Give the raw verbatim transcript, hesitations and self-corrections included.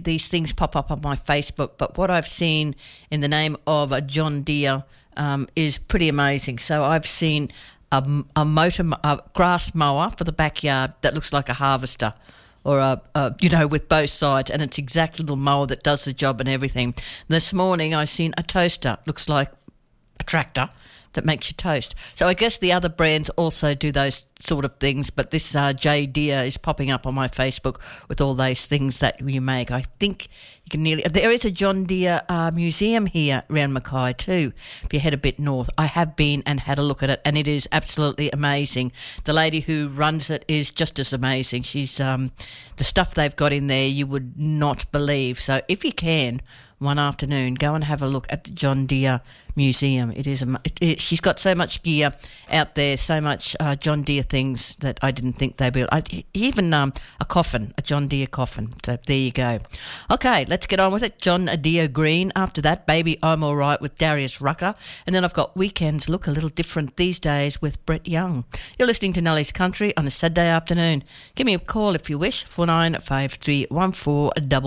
of these things pop up on my Facebook, but what I've seen in the name of a John Deere um, is pretty amazing. So I've seen a, a motor, a grass mower for the backyard that looks like a harvester, or a, a you know, with both sides, and it's exact little mower that does the job and everything. This morning I seen a toaster, looks like a tractor that makes you toast. So I guess the other brands also do those sort of things, but this uh, J Deere is popping up on my Facebook with all those things that you make. I think you can nearly... There is a John Deere uh, museum here around Mackay too, if you head a bit north. I have been and had a look at it, and it is absolutely amazing. The lady who runs it is just as amazing. She's um, the stuff they've got in there you would not believe. So if you can, one afternoon, go and have a look at the John Deere Museum. It is a, it, it, she's got so much gear out there, so much uh, John Deere things that I didn't think they built. I, even um, a coffin, a John Deere coffin. So there you go. Okay, let's get on with it. John Deere Green. After that, Baby I'm All Right with Darius Rucker. And then I've got Weekends Look a Little Different These Days with Brett Young. You're listening to Nellie's Country on a Saturday afternoon. Give me a call if you wish, four nine five three one four double